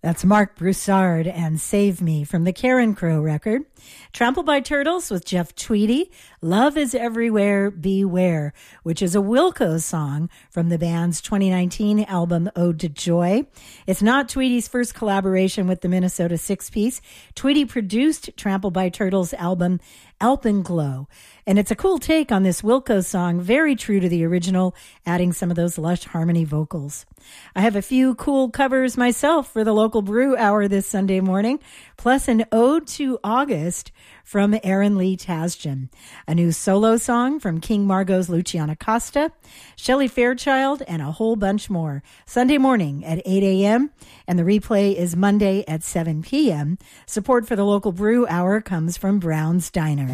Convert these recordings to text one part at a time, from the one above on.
That's Mark Broussard and Save Me from the Karen Crow record. Trampled by Turtles with Jeff Tweedy, Love is Everywhere, Beware, which is a Wilco song from the band's 2019 album Ode to Joy. It's not Tweedy's first collaboration with the Minnesota Six-Piece. Tweedy produced Trampled by Turtles' album Alpenglow. And it's a cool take on this Wilco song, very true to the original, adding some of those lush harmony vocals. I have a few cool covers myself for the local brew hour this Sunday morning, plus an ode to August from Aaron Lee Tasjan, a new solo song from King Margot's Luciana Costa, Shelley Fairchild, and a whole bunch more. Sunday morning at 8 a.m., and the replay is Monday at 7 p.m. Support for the local brew hour comes from Brown's Diner.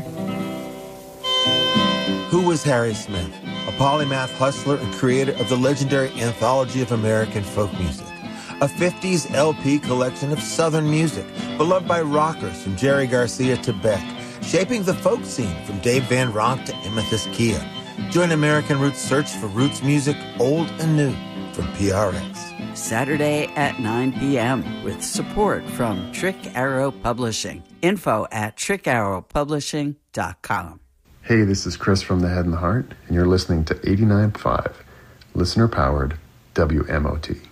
Who was Harry Smith? A polymath hustler and creator of the legendary Anthology of American Folk Music, a 50s LP collection of Southern music, beloved by rockers from Jerry Garcia to Beck, shaping the folk scene from Dave Van Ronk to Amethyst Kia. Join American Roots' search for roots music, old and new, from PRX. Saturday at 9 p.m. with support from Trick Arrow Publishing. Info at trickarrowpublishing.com. Hey, this is Chris from The Head and the Heart, and you're listening to 89.5, listener-powered WMOT.